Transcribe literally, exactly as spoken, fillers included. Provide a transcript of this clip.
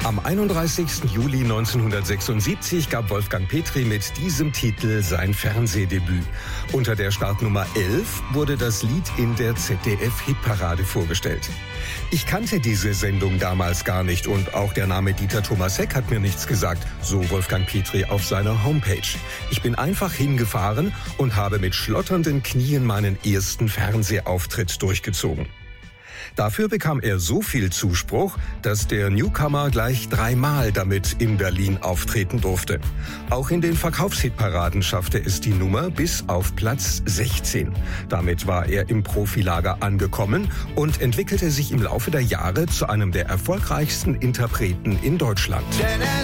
Am einunddreißigsten Juli neunzehnhundertsechsundsiebzig gab Wolfgang Petri mit diesem Titel sein Fernsehdebüt. Unter der Startnummer elf wurde das Lied in der Z D F-Hitparade vorgestellt. Ich kannte diese Sendung damals gar nicht und auch der Name Dieter Thomas Heck hat mir nichts gesagt, so Wolfgang Petri auf seiner Homepage. Ich bin einfach hingefahren und habe mit schlotternden Knien meinen ersten Fernsehauftritt durchgezogen. Dafür bekam er so viel Zuspruch, dass der Newcomer gleich dreimal damit in Berlin auftreten durfte. Auch in den Verkaufshitparaden schaffte es die Nummer bis auf Platz sechzehn. Damit war er im Profilager angekommen und entwickelte sich im Laufe der Jahre zu einem der erfolgreichsten Interpreten in Deutschland. Denn